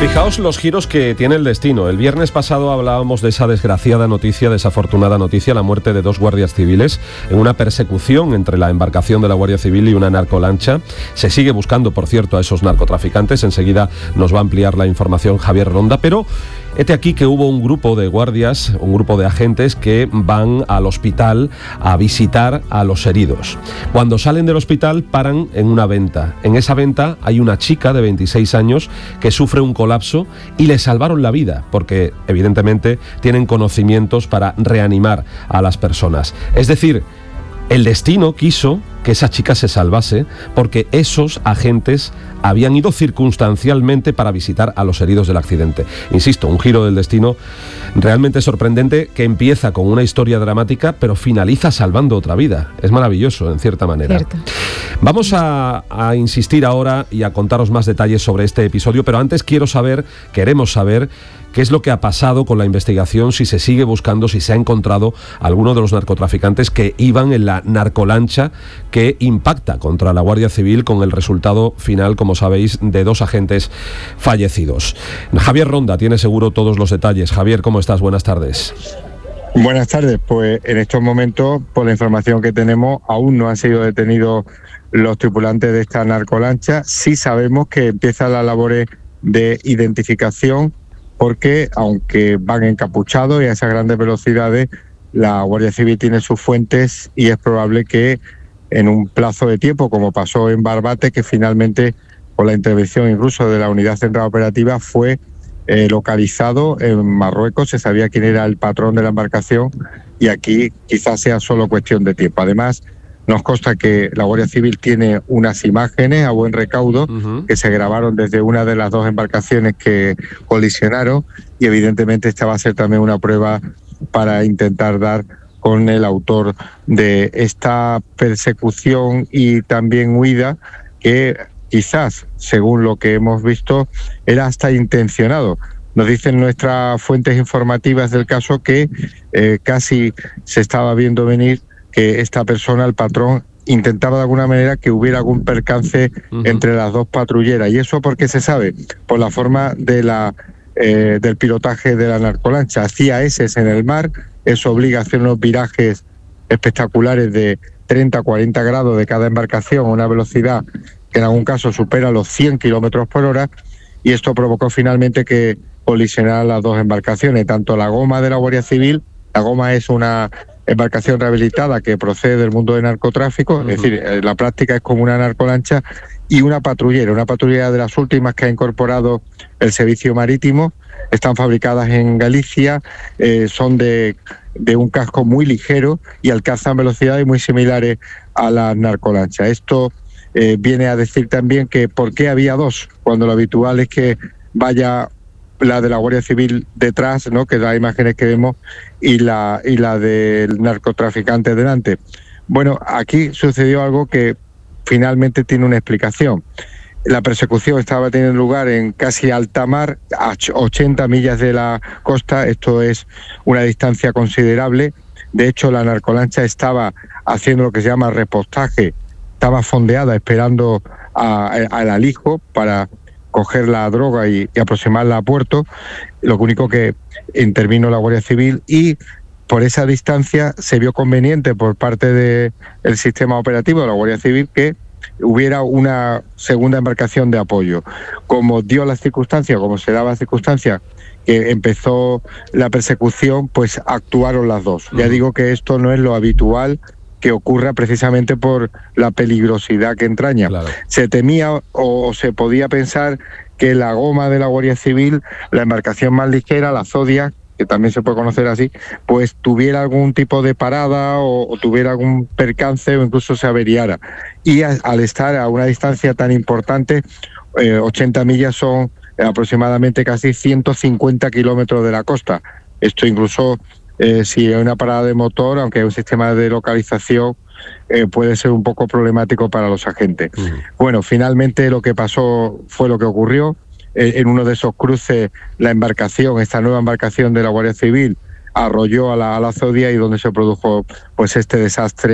Fijaos los giros que tiene el destino. El viernes pasado hablábamos de esa desafortunada noticia, la muerte de 2 guardias civiles en una persecución entre la embarcación de la Guardia Civil y una narcolancha. Se sigue buscando, por cierto, a esos narcotraficantes. Enseguida nos va a ampliar la información Javier Ronda, pero hete aquí que hubo un grupo de guardias, un grupo de agentes que van al hospital a visitar a los heridos. Cuando salen del hospital paran en una venta. En esa venta hay una chica de 26 años que sufre un colapso y le salvaron la vida porque evidentemente tienen conocimientos para reanimar a las personas. Es decir, el destino quiso que esa chica se salvase porque esos agentes habían ido circunstancialmente para visitar a los heridos del accidente. Insisto, un giro del destino realmente sorprendente que empieza con una historia dramática pero finaliza salvando otra vida. Es maravilloso, en cierta manera. Cierto. Vamos a insistir ahora y a contaros más detalles sobre este episodio, pero antes queremos saber qué es lo que ha pasado con la investigación, si se sigue buscando, si se ha encontrado alguno de los narcotraficantes que iban en la narcolancha que impacta contra la Guardia Civil, con el resultado final, como sabéis, de 2 agentes fallecidos. Javier Ronda tiene seguro todos los detalles. Javier, ¿cómo estás? Buenas tardes. Buenas tardes. Pues en estos momentos, por la información que tenemos, aún no han sido detenidos los tripulantes de esta narcolancha. Sí sabemos que empiezan las labores de identificación, porque aunque van encapuchados y a esas grandes velocidades, la Guardia Civil tiene sus fuentes y es probable que en un plazo de tiempo, como pasó en Barbate, que finalmente, con la intervención incluso de la Unidad Central Operativa, fue localizado en Marruecos. Se sabía quién era el patrón de la embarcación y aquí quizás sea solo cuestión de tiempo. Además, nos consta que la Guardia Civil tiene unas imágenes a buen recaudo que se grabaron desde una de las 2 embarcaciones que colisionaron y evidentemente esta va a ser también una prueba para intentar dar con el autor de esta persecución y también huida que quizás, según lo que hemos visto, era hasta intencionado. Nos dicen nuestras fuentes informativas del caso que casi se estaba viendo venir que esta persona, el patrón, intentaba de alguna manera que hubiera algún percance entre las 2 patrulleras. ¿Y eso por qué se sabe? Por la forma de del pilotaje de la narcolancha. Hacía eses en el mar, eso obliga a hacer unos virajes espectaculares de 30 40 grados de cada embarcación a una velocidad que en algún caso supera los 100 kilómetros por hora, y esto provocó finalmente que colisionaran las 2 embarcaciones, tanto la Goma de la Guardia Civil. La Goma es una embarcación rehabilitada que procede del mundo del narcotráfico, es decir, la práctica es como una narcolancha, y una patrullera de las últimas que ha incorporado el servicio marítimo. Están fabricadas en Galicia, son de un casco muy ligero y alcanzan velocidades muy similares a las narcolanchas. Esto viene a decir también que por qué había 2, cuando lo habitual es que vaya la de la Guardia Civil detrás, ¿no?, que las imágenes que vemos, y la del narcotraficante delante. Bueno, aquí sucedió algo que finalmente tiene una explicación. La persecución estaba teniendo lugar en casi alta mar, a 80 millas de la costa. Esto es una distancia considerable. De hecho, la narcolancha estaba haciendo lo que se llama repostaje, estaba fondeada esperando al alijo para coger la droga y aproximarla a puerto. Lo único que intervino la Guardia Civil y por esa distancia se vio conveniente por parte del sistema operativo de la Guardia Civil que hubiera una segunda embarcación de apoyo. Como dio las circunstancias, como se daba la circunstancia que empezó la persecución, pues actuaron las 2. Ya digo que esto no es lo habitual que ocurra precisamente por la peligrosidad que entraña. Claro. Se temía o se podía pensar que la Goma de la Guardia Civil, la embarcación más ligera, la Zodiac, que también se puede conocer así, pues tuviera algún tipo de parada o tuviera algún percance o incluso se averiara. Y al estar a una distancia tan importante, 80 millas son aproximadamente casi 150 kilómetros de la costa. Esto incluso, si hay una parada de motor, aunque hay un sistema de localización, puede ser un poco problemático para los agentes. Bueno, finalmente lo que pasó fue lo que ocurrió. En uno de esos cruces, la embarcación, esta nueva embarcación de la Guardia Civil, arrolló a la Zodiac, y donde se produjo pues este desastre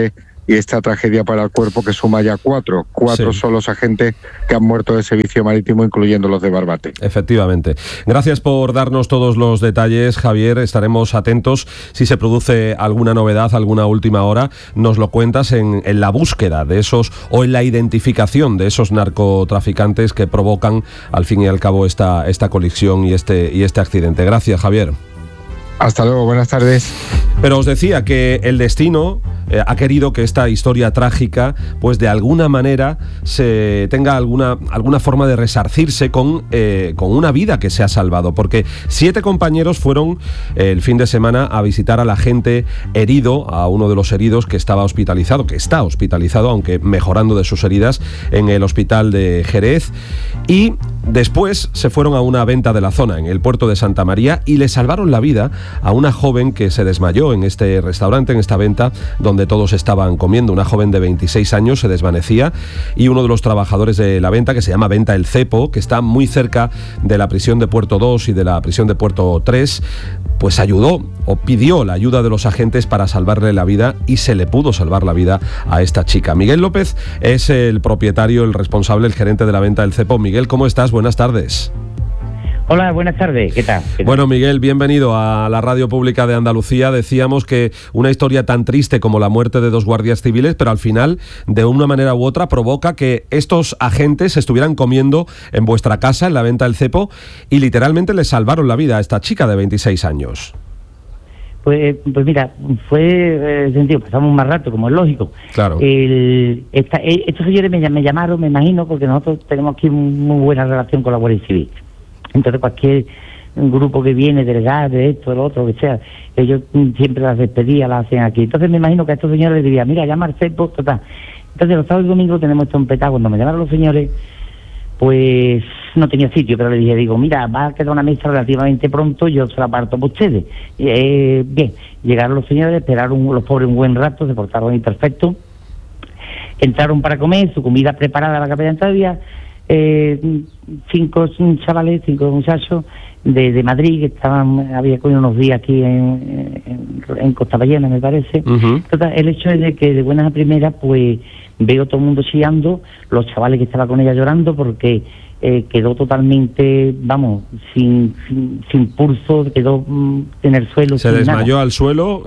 y esta tragedia para el cuerpo que suma ya cuatro son los agentes que han muerto de servicio marítimo, incluyendo los de Barbate. Efectivamente. Gracias por darnos todos los detalles, Javier. Estaremos atentos. Si se produce alguna novedad, alguna última hora, nos lo cuentas en la búsqueda de esos, o en la identificación de esos narcotraficantes que provocan, al fin y al cabo, esta colisión y este accidente. Gracias, Javier. Hasta luego, buenas tardes. Pero os decía que el destino ha querido que esta historia trágica, pues de alguna manera se tenga alguna forma de resarcirse con una vida que se ha salvado, porque 7 compañeros fueron el fin de semana a visitar al agente herido, a uno de los heridos que está hospitalizado, aunque mejorando de sus heridas, en el hospital de Jerez, y después se fueron a una venta de la zona, en el puerto de Santa María, y le salvaron la vida a una joven que se desmayó en este restaurante, en esta venta donde todos estaban comiendo. Una joven de 26 años se desvanecía, y uno de los trabajadores de la venta, que se llama Venta El Cepo, que está muy cerca de la prisión de Puerto 2 y de la prisión de Puerto 3, pues ayudó o pidió la ayuda de los agentes para salvarle la vida, y se le pudo salvar la vida a esta chica. Miguel López es el propietario, el responsable, el gerente de la Venta El Cepo. Miguel, ¿cómo estás? Buenas tardes. Hola, buenas tardes, ¿qué tal? Bueno, Miguel, bienvenido a la Radio Pública de Andalucía. Decíamos que una historia tan triste como la muerte de 2 guardias civiles, pero al final, de una manera u otra, provoca que estos agentes estuvieran comiendo en vuestra casa, en la Venta del Cepo, y literalmente le salvaron la vida a esta chica de 26 años. Pues mira, fue sentido, pasamos más rato, como es lógico. Claro. Estos señores me llamaron, me imagino, porque nosotros tenemos aquí muy buena relación con la Guardia Civil. Entonces cualquier grupo que viene del gas, de esto, de lo otro, que sea, ellos siempre las despedidas las hacen aquí. Entonces me imagino que a estos señores les diría, mira, llama al CEPO, total. Entonces los sábados y domingos tenemos esto empezado. Cuando me llamaron los señores, pues no tenía sitio, pero le dije, mira, va a quedar una mesa relativamente pronto, yo se la aparto para ustedes. Bien, llegaron los señores, esperaron los pobres un buen rato, se portaron ahí perfecto. Entraron para comer, su comida preparada a la capella todavía. 5 chavales, 5 muchachos de Madrid, que había cogido unos días aquí en Costa Ballena, me parece. Uh-huh. Entonces, el hecho es de que de buenas a primeras, pues veo todo el mundo chillando, los chavales que estaban con ella llorando, porque quedó totalmente, sin pulso, quedó en el suelo. Se desmayó nada. Al suelo.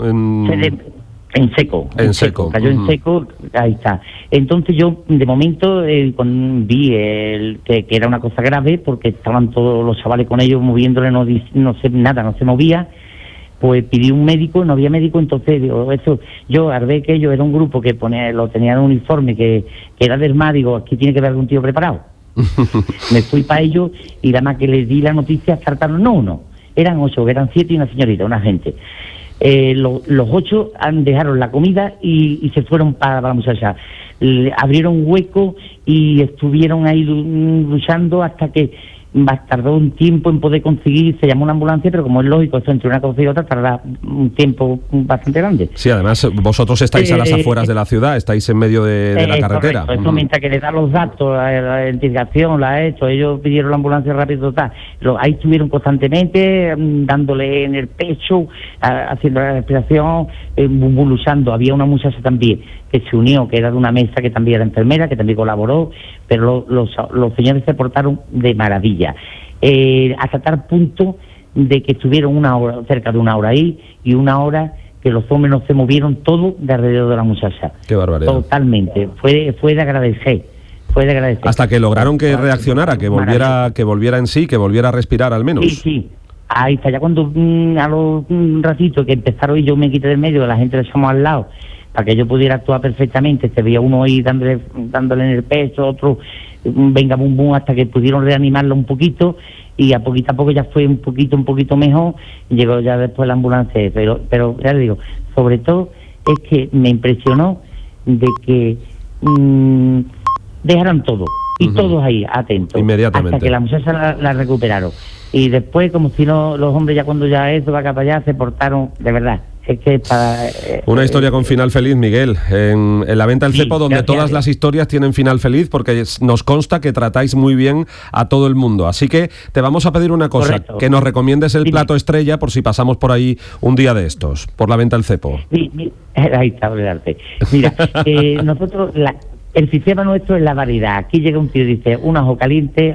En seco. Cayó en seco, ahí está. Entonces yo, de momento, vi que era una cosa grave, porque estaban todos los chavales con ellos moviéndole, no sé nada, no se movía. Pues pedí un médico, no había médico, entonces digo, yo al ver que ellos era un grupo que lo tenían en un uniforme, que era del mar, digo, aquí tiene que haber algún tío preparado. Me fui para ellos, y nada más que les di la noticia, saltaron, no, eran 8, eran 7 y una señorita, una gente. Los 8 dejaron la comida y se fueron para la muchacha. Abrieron hueco y estuvieron ahí luchando hasta que tardó un tiempo en poder conseguir, se llamó una ambulancia, pero como es lógico, eso entre una cosa y otra tarda un tiempo bastante grande. Sí, además vosotros estáis a las afueras de la ciudad, estáis en medio de la carretera. Correcto. Eso, mientras que le dan los datos, la identificación, ellos pidieron la ambulancia rápido, total. Ahí estuvieron constantemente dándole en el pecho, haciendo la respiración, luchando. Había una muchacha también que se unió, que era de una mesa, que también era enfermera, que también colaboró, pero los señores se portaron de maravilla, hasta tal punto de que estuvieron cerca de una hora ahí, y una hora que los hombres no se movieron todo de alrededor de la muchacha. Qué barbaridad. Totalmente. Fue de agradecer. Hasta que lograron que reaccionara, que volviera en sí, que volviera a respirar al menos. Sí. Ahí está, ya cuando a los ratitos que empezaron, y yo me quité del medio, la gente le echamos al lado, para que yo pudiera actuar perfectamente. Se veía uno ahí dándole en el pecho, otro venga bum bum, hasta que pudieron reanimarlo un poquito, y a poco ya fue un poquito mejor, y llegó ya después la ambulancia. Pero ya le digo, sobre todo es que me impresionó de que dejaron todo, y todos ahí atentos, inmediatamente, hasta que la muchacha la recuperaron. Y después, como si no, los hombres ya cuando ya eso va acá para allá, se portaron de verdad Es que para, una historia con final feliz, Miguel, en la venta del cepo, donde todas las historias tienen final feliz, porque nos consta que tratáis muy bien a todo el mundo. Así que te vamos a pedir una cosa, correcto, que nos recomiendes el plato estrella por si pasamos por ahí un día de estos, por la venta del cepo. Ahí está, olvidarte. Mira, nosotros, el sistema nuestro es la variedad. Aquí llega un tío y dice, un ajo caliente,